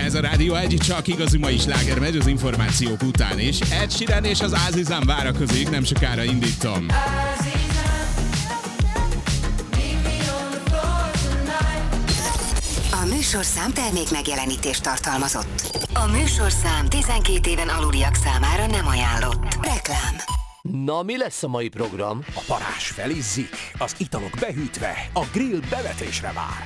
Ez a Rádió 1, csak igazi mai sláger megy az információk után is. Ed Sheeran és az Azizan várakozik, nem sokára indítom. A műsorszám termék megjelenítést tartalmazott. A műsorszám 12 éven aluliak számára nem ajánlott. Reklám. Na, mi lesz a mai program? A parázs felizzik, az italok behűtve, a grill bevetésre vár.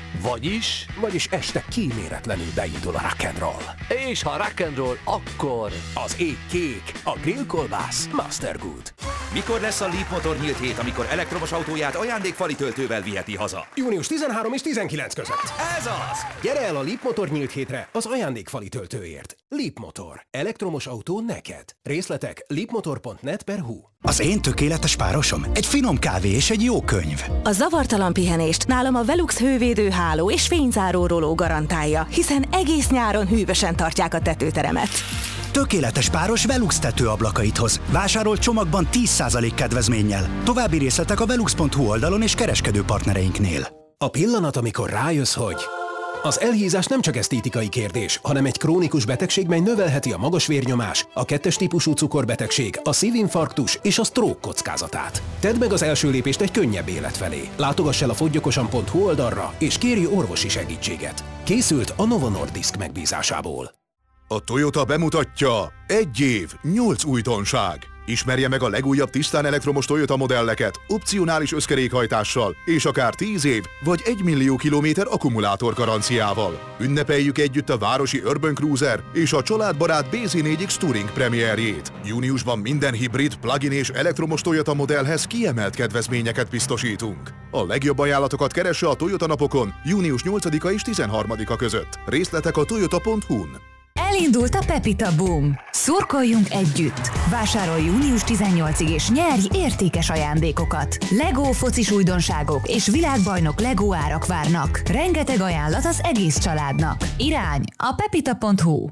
Vagyis este kíméletlenül beindul a rock'n'roll. És ha rock'n'roll, akkor... Az ég kék, a grillkolbász Master Good. Mikor lesz a Leap Motor nyílt hét, amikor elektromos autóját ajándékfali töltővel viheti haza? Június 13 és 19 között. Ez az! Gyere el a Leap Motor nyílt hétre az ajándékfali töltőért. Leap Motor. Elektromos autó neked. Részletek leapmotor.net/hu. Az én tökéletes párosom egy finom kávé és egy jó könyv. A zavartalan pihenést nálam a Velux hővédőháló és fényzáró roló garantálja, hiszen egész nyáron hűvösen tartják a tetőteremet. Tökéletes páros Velux tetőablakaithoz. Vásárol csomagban 10% kedvezménnyel. További részletek a velux.hu oldalon és kereskedő partnereinknél. A pillanat, amikor rájössz, hogy... Az elhízás nem csak esztétikai kérdés, hanem egy krónikus betegség, mely növelheti a magas vérnyomás, a 2-es típusú cukorbetegség, a szívinfarktus és a stroke kockázatát. Tedd meg az első lépést egy könnyebb élet felé. Látogass el a foggyokosan.hu oldalra, és kérj orvosi segítséget. Készült a Novo Nordisk megbízásából. A Toyota bemutatja 1 év, 8 újdonság. Ismerje meg a legújabb tisztán elektromos Toyota modelleket, opcionális összkerékhajtással, és akár 10 év vagy 1 millió kilométer akkumulátor garanciával. Ünnepeljük együtt a városi Urban Cruiser és a családbarát BZ4X Touring premierjét. Júniusban minden hibrid, plug-in és elektromos Toyota modellhez kiemelt kedvezményeket biztosítunk. A legjobb ajánlatokat keresse a Toyota napokon június 8-a és 13-a között. Részletek a toyota.hu-n. Elindult a Pepita Boom! Szurkoljunk együtt! Vásárolj június 18-ig és nyerj értékes ajándékokat! Lego focis újdonságok és világbajnok Lego árak várnak. Rengeteg ajánlat az egész családnak. Irány a pepita.hu.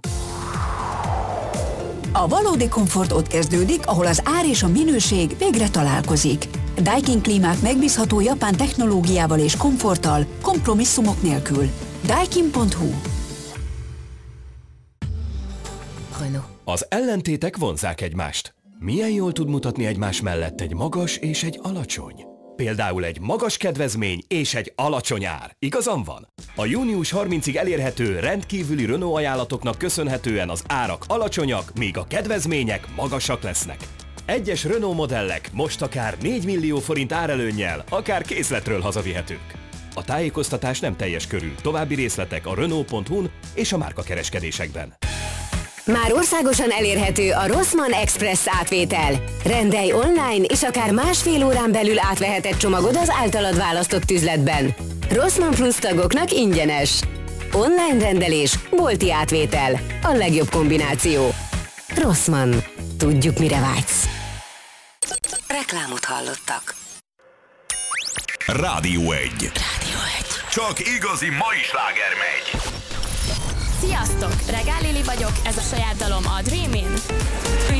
A valódi komfort ott kezdődik, ahol az ár és a minőség végre találkozik. Daikin klímák megbízható japán technológiával és komforttal, kompromisszumok nélkül. Daikin.hu. Az ellentétek vonzzák egymást. Milyen jól tud mutatni egymás mellett egy magas és egy alacsony? Például egy magas kedvezmény és egy alacsony ár. Igazam van? A június 30-ig elérhető rendkívüli Renault ajánlatoknak köszönhetően az árak alacsonyak, míg a kedvezmények magasak lesznek. Egyes Renault modellek most akár 4 millió forint árelőnnyel, akár készletről hazavihetők. A tájékoztatás nem teljes körű. További részletek a Renault.hu-n és a márkakereskedésekben. Már országosan elérhető a Rossmann Express átvétel. Rendelj online, és akár másfél órán belül átveheted csomagod az általad választott üzletben. Rossmann Plus tagoknak ingyenes. Online rendelés, bolti átvétel. A legjobb kombináció. Rossmann. Tudjuk, mire vágysz. Reklámot hallottak. Rádió 1. Csak igazi mai sláger megy. Sziasztok! Regál Lili vagyok, ez a saját dalom a Dreamin'.